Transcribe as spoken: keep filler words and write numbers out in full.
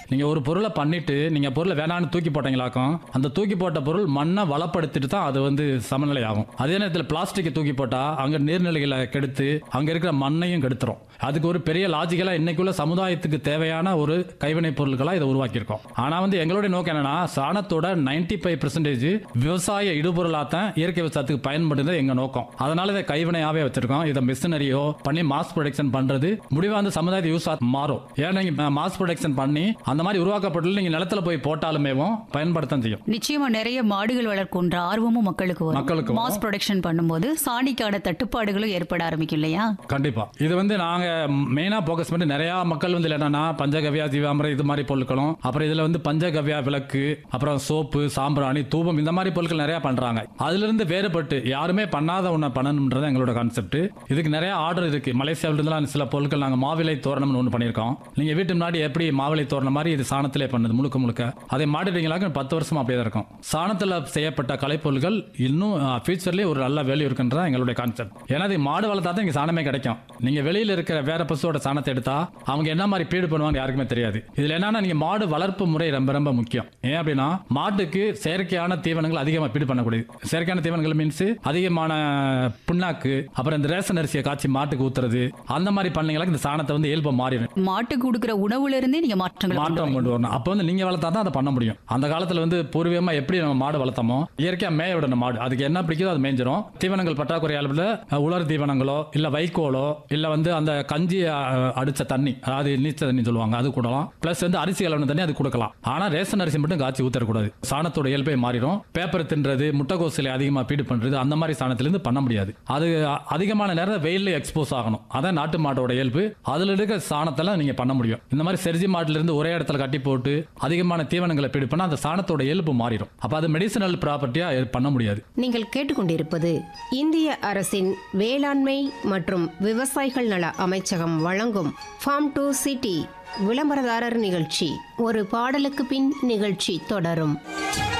நீங்க ஒரு பொருளை பண்ணிட்டு நீங்க பொருளை வேணான்னு தூக்கி போட்டீங்களாக்கும் அந்த தூக்கி போட்ட பொருள் மண்ணை வளப்படுத்திட்டு தான் அது வந்து சமநிலை ஆகும். அதே நேரத்தில் பிளாஸ்டிக்கை தூக்கி போட்டா அங்க நீர்நிலைகளை கெடுத்து அங்க இருக்கிற மண்ணையும் கெடுத்துரும். அதுக்கு ஒரு பெரிய லாஜிக்கலா இன்னைக்குள்ள சமுதாயத்துக்கு தேவையான ஒரு கைவினை பொருட்களா இதை உருவாக்கியிருக்கோம். ஆனா வந்து எங்களுடைய நோக்கம் என்னன்னா சாணத்தோட நைன்டி ஃபைவ் பெர்சன்டேஜ் விவசாய இடுபொருளா தான் இயற்கை விவசாயத்துக்கு பயன்படுறது எங்க நோக்கம். அதனால இதை கைவினையாவே வச்சிருக்கோம். இதை மிஷினரியோ பண்ணி மாஸ் ப்ரொடக்ஷன் பண்றது முடிவா வந்து சமுதாயத்தை யூஸ் மாறும். ஏன்னா நீங்க மாஸ் ப்ரொடக்ஷன் பண்ணி அந்த மாதிரி உருவாக்கப்பட்டு நீங்க நிலத்துல போய் போட்டாலுமே பயன்படுத்த செய்யும். நிச்சயமா நிறைய மாடுகள் வளர்க்கின்ற ஆர்வமும் மக்களுக்கு வரும். மக்களுக்கு மாஸ் ப்ரொடக்ஷன் பண்ணும்போது சாணிக்கான தட்டுப்பாடுகளும் ஏற்பட ஆரம்பிக்கும் இல்லையா? கண்டிப்பா. இது வந்து நாங்க மெயினா போக்கஸ் பண்ணி நிறைய மக்கள் வந்து என்னன்னா பஞ்சகவ்யா ஜீவாமிரம் இது மாதிரி பொருட்களும் அப்புறம் இதுல வந்து பஞ்சகவ்யா விளக்கு அப்புறம் சோப்பு சாம்பிராணி தூபம் இந்த மாதிரி பொருட்கள் நிறைய பண்றாங்க. அதுல இருந்து வேறுபட்டு யாருமே பண்ணாத ஒண்ணு பண்ணணும்ன்றது எங்களோட கான்செப்ட். இதுக்கு நிறைய ஆர்டர் இருக்கு. மலேசியாவில இருந்து சில பொருட்கள் நாங்க மாவிலை தோரணம் ஒன்று பண்ணிருக்கோம். நீங்க வீட்டு முன்னாடி எப்படி மாவிலை தோரணம் மாதிரி இது சாணத்திலே பண்ணது முழுக்க முழுக்க அதை மாட்டிட்டீங்களாக்க பத்து வருஷமா அப்படியே இருக்கும். சாணத்துல செய்யப்பட்ட கலைப்பொருட்கள் இன்னும் ஃபியூச்சர்லயே ஒரு நல்ல வேல்யூ இருக்குன்றதா எங்களுடைய கான்செப்ட். ஏன்னா மாடு வளர்த்தா தான் இங்க சாணமே கிடைக்கும். நீங்க வெளியில இருக்கிற வேற பசுவோட சாணத்தை எடுத்தா அவங்க என்ன மாதிரி பீடு பண்ணுவாங்க யாருக்குமே தெரியாது. இதுல என்னன்னா நீங்க மாடு வளர்ப்பு முறை ரொம்ப ரொம்ப முக்கியம். ஏன் அப்படின்னா மாட்டுக்கு செயற்கையான தீவனங்கள் அதிகமா பீடு பண்ணக்கூடியது. செயற்கையான தீவனங்கள் மீன்ஸ் அதிகமான புண்ணாக்கு அப்புறம் இந்த ரேஷன் அரிசியை காய்ச்சி மாட்டுக்கு ஊத்துறது அந்த மாதிரி பண்ணீங்களா இந்த சாணத்தை வந்து இயல்பா மாறிடும். மாட்டுக்கு கொடுக்கிற உணவுல இருந்தே நீங்க மாற்றங்கள் மாற்றம் கொண்டு வரணும். அப்ப வந்து நீங்க வளர்த்தா தான் அதை பண்ண முடியும். அந்த காலத்துல வந்து பூர்வீகமா எப்படி நம்ம மாடு வளர்த்தோமோ இயற்கையா மேய விடணும். மாடு அதுக்கு என்ன பிடிக்குதோ அது மேய்ஞ்சிரும். தீவனங்கள் பற்றாக்குறை அளவுல உலர் தீவனங்களோ இல்ல வைக்கோலோ இல்ல வந்து அந்த கஞ்சி அடிச்ச தண்ணி அதாவது நீச்ச தண்ணி சொல்லுவாங்க அது கூடலாம். பிளஸ் வந்து அரிசி கலவன தண்ணி அது கொடுக்கலாம். ஆனா ரேஷன் அரிசி மட்டும் காய்ச்சி ஊத்தக்கூடாது. சாணத்தோட இயல்பை மாறிடும். பேப்பர் தின்றது முட்டைகோசில அதிகமா பீடு பண்றது அந்த மாதிரி சாணத்திலிருந்து பண்ண முடியாது. அது அதிகமான நேரம் வெயில்ல எக்ஸ்போஸ் ஆகணும். அதான் நாட்டு மாட்டோட இயல்பு. அதுல இருக்க சாணத்தெல்லாம் நீங்க பண்ண முடியும். இந்த மாதிரி செர்ஜி மாட்டுல இருந்து ஒரே இடத்துல கட்டி போட்டு அதிகமான தீவனங்களை பீடு பண்ணா அந்த சாணத்தோட இயல்பு மாறிடும். அப்ப அது மெடிசினல் ப்ராப்பர்ட்டியா பண்ண முடியாது. நீங்கள் கேட்டுக்கொண்டிருப்பது இந்திய அரசின் வேளாண்மை மற்றும் விவசாயிகள் நல அமைச்சகம் வழங்கும் ஃபார்ம் டு சிட்டி விளம்பரதாரர் நிகழ்ச்சி. ஒரு பாடலுக்கு பின் நிகழ்ச்சி தொடரும்.